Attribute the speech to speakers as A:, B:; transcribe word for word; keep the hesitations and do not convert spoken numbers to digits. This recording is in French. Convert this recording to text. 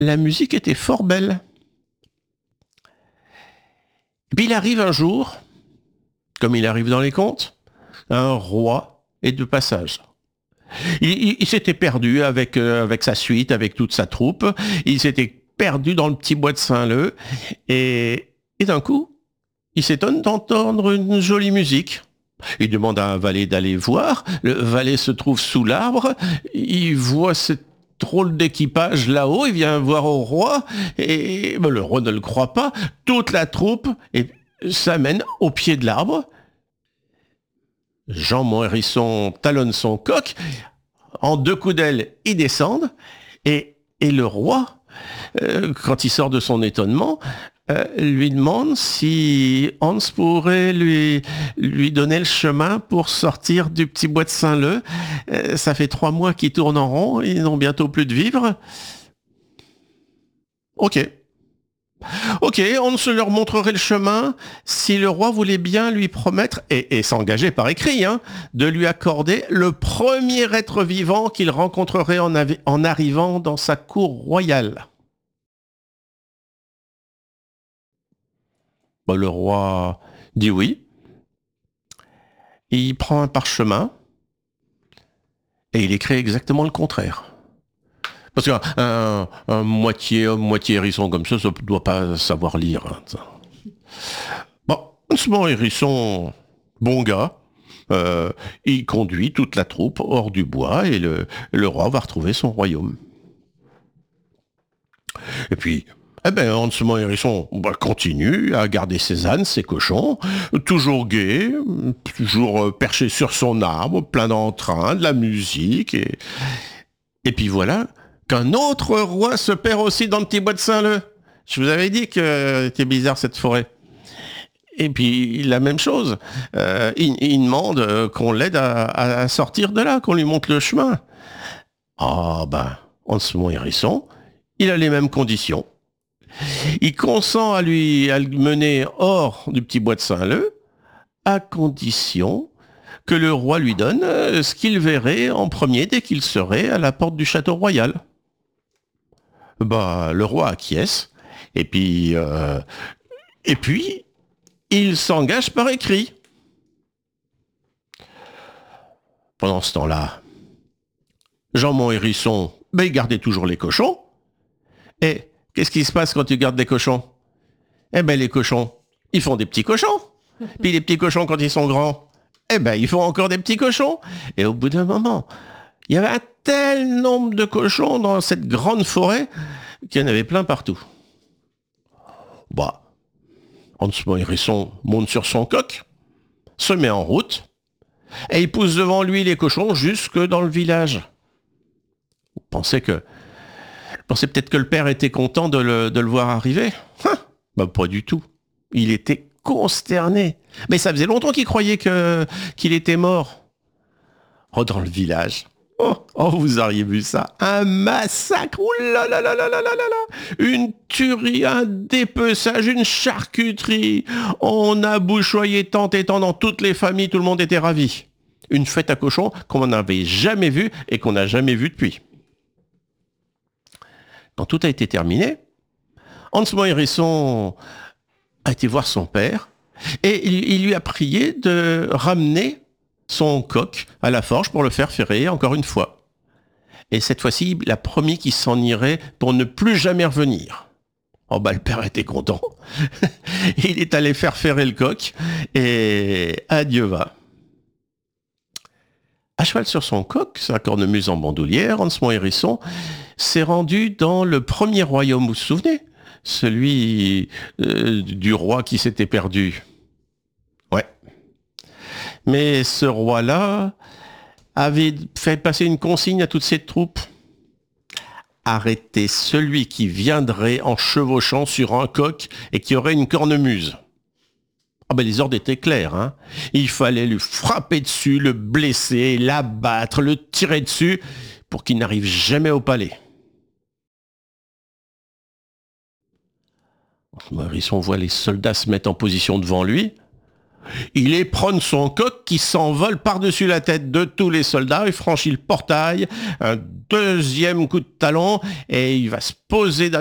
A: la musique était fort belle. Et puis il arrive un jour, comme il arrive dans les contes, un roi est de passage. Il, il- il s'était perdu avec, euh, avec sa suite, avec toute sa troupe. Il s'était perdu dans le petit bois de Saint-Leu. Et, et d'un coup, il s'étonne d'entendre une jolie musique. Il demande à un valet d'aller voir. Le valet se trouve sous l'arbre. Il voit cette drôle d'équipage là-haut. Il vient voir au roi. Et ben, le roi ne le croit pas. Toute la troupe et, s'amène au pied de l'arbre. Jean Monthérisson talonne son coq. En deux coups d'aile, ils descendent. Et, et le roi, euh, quand il sort de son étonnement, euh, lui demande si Hans pourrait lui, lui donner le chemin pour sortir du petit bois de Saint-Leu. Euh, ça fait trois mois qu'ils tournent en rond, ils n'ont bientôt plus de vivres. Ok. Ok, Hans leur montrerait le chemin si le roi voulait bien lui promettre, et, et s'engager par écrit, hein, de lui accorder le premier être vivant qu'il rencontrerait en, avi- en arrivant dans sa cour royale. Bon, le roi dit oui. Il prend un parchemin et il écrit exactement le contraire. Parce qu'un un, un moitié homme, moitié hérisson comme ça, ça ne doit pas savoir lire. Hein, ça. Bon, Hans Hérisson, bon gars, euh, il conduit toute la troupe hors du bois et le, le roi va retrouver son royaume. Et puis, eh ben, Hans Hérisson bah, continue à garder ses ânes, ses cochons, toujours gai, toujours euh, perché sur son arbre, plein d'entrain, de la musique. Et, et puis voilà qu'un autre roi se perd aussi dans le petit bois de Saint-Leu. Je vous avais dit que c'était bizarre cette forêt. Et puis la même chose, euh, il, il demande euh, qu'on l'aide à, à sortir de là, qu'on lui montre le chemin. Ah ben, Hans Hérisson, il a les mêmes conditions. Il consent à lui à le mener hors du petit bois de Saint-Leu, à condition que le roi lui donne euh, ce qu'il verrait en premier dès qu'il serait à la porte du château royal. Bah, le roi acquiesce, et puis, euh, et puis, il s'engage par écrit. Pendant ce temps-là, Jean Monthérisson, ben, il gardait toujours les cochons. Et qu'est-ce qui se passe quand tu gardes des cochons? Eh ben, les cochons, ils font des petits cochons. Puis les petits cochons, quand ils sont grands, eh ben, ils font encore des petits cochons. Et au bout d'un moment, il y avait un tel nombre de cochons dans cette grande forêt qu'il y en avait plein partout. Bah, Hans Hérisson monte sur son coq, se met en route, et il pousse devant lui les cochons jusque dans le village. Vous pensez que, vous pensez peut-être que le père était content de le, de le voir arriver? Hein, bah, pas du tout. Il était consterné. Mais ça faisait longtemps qu'il croyait que, qu'il était mort. Oh, dans le village. Oh, oh, vous auriez vu ça. Un massacre. Ouh là là là là là là là là. Une tuerie, un dépeçage, une charcuterie. On a bouchoyé tant et tant dans toutes les familles. Tout le monde était ravi. Une fête à cochons qu'on n'avait jamais vue et qu'on n'a jamais vue depuis. Quand tout a été terminé, Hans Hérisson a été voir son père et il, il lui a prié de ramener son coq à la forge pour le faire ferrer encore une fois. Et cette fois-ci, il a promis qu'il s'en irait pour ne plus jamais revenir. Oh bah le père était content. Il est allé faire ferrer le coq et adieu va. À cheval sur son coq, sa cornemuse en bandoulière, Hans Hérisson s'est rendu dans le premier royaume, vous vous souvenez? Celui euh, du roi qui s'était perdu. Ouais. Mais ce roi-là avait fait passer une consigne à toutes ses troupes. Arrêter celui qui viendrait en chevauchant sur un coq et qui aurait une cornemuse. Ah ben les ordres étaient clairs, hein. Il fallait lui frapper dessus, le blesser, l'abattre, le tirer dessus, pour qu'il n'arrive jamais au palais. Hérisson voit les soldats se mettre en position devant lui. Il éperonne son coq qui s'envole par-dessus la tête de tous les soldats. Il franchit le portail, un deuxième coup de talon et il va se poser